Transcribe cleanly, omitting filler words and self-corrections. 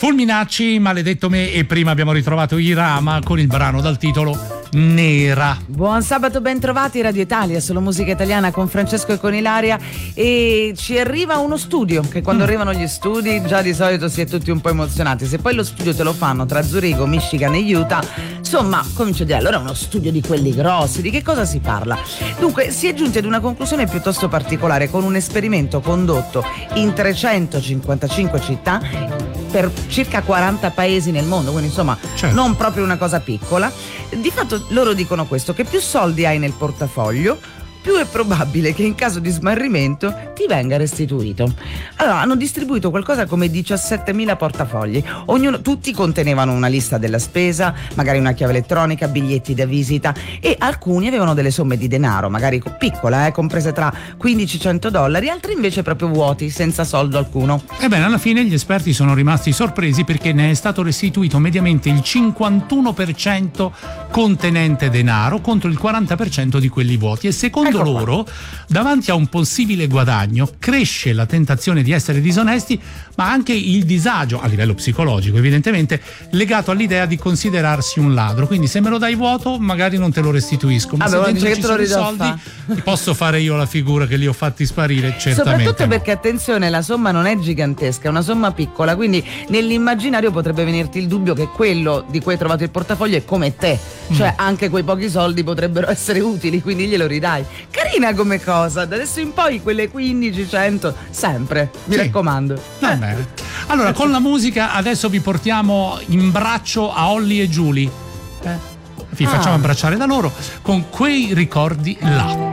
Fulminacci, Maledetto me, e prima abbiamo ritrovato Irama con il brano dal titolo Nera. Buon sabato, ben trovati. Radio Italia, solo musica italiana con Francesco e con Ilaria. E ci arriva uno studio, che quando arrivano gli studi già di solito si è tutti un po' emozionati. Se poi lo studio te lo fanno tra Zurigo, Michigan e Utah, insomma comincio a dire allora è uno studio di quelli grossi, di che cosa si parla? Dunque si è giunti ad una conclusione piuttosto particolare con un esperimento condotto in 355 città per circa 40 paesi nel mondo, quindi insomma certo, non proprio una cosa piccola. Di fatto loro dicono questo, che più soldi hai nel portafoglio, più è probabile che in caso di smarrimento ti venga restituito. Allora, hanno distribuito qualcosa come 17.000 portafogli. Tutti contenevano una lista della spesa, magari una chiave elettronica, biglietti da visita, e alcuni avevano delle somme di denaro, magari piccola, comprese tra $15-100, altri invece proprio vuoti, senza soldo alcuno. Ebbene, alla fine gli esperti sono rimasti sorpresi perché ne è stato restituito mediamente il 51% contenente denaro contro il 40% di quelli vuoti, e secondo loro, davanti a un possibile guadagno, cresce la tentazione di essere disonesti, ma anche il disagio a livello psicologico, evidentemente legato all'idea di considerarsi un ladro. Quindi se me lo dai vuoto magari non te lo restituisco, ma se dentro ci sono i soldi posso fare io la figura che li ho fatti sparire, certamente. Soprattutto perché, attenzione, la somma non è gigantesca, è una somma piccola, quindi nell'immaginario potrebbe venirti il dubbio che quello di cui hai trovato il portafoglio è come te, cioè anche quei pochi soldi potrebbero essere utili, quindi glielo ridai. Carina come cosa, da adesso in poi quelle 15-100 sempre, mi raccomando. Va bene. Allora, con la musica adesso vi portiamo in braccio a Olly e Julie. Vi facciamo abbracciare da loro con Quei ricordi là.